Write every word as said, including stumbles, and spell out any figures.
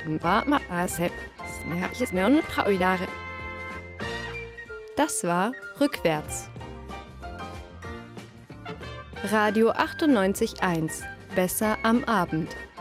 Das war Rückwärts. Radio achtundneunzig Komma eins. Besser am Abend.